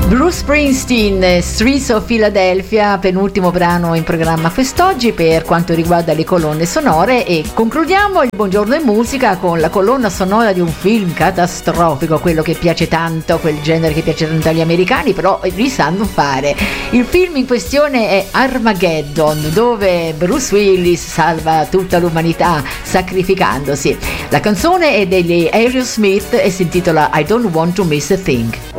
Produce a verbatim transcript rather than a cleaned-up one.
Bruce Springsteen, Streets of Philadelphia, penultimo brano in programma quest'oggi per quanto riguarda le colonne sonore, e concludiamo il Buongiorno in Musica con la colonna sonora di un film catastrofico, quello che piace tanto, quel genere che piace tanto agli americani, però li sanno fare. Il film in questione è Armageddon, dove Bruce Willis salva tutta l'umanità sacrificandosi. La canzone è degli Aerosmith e si intitola I Don't Want to Miss a Thing.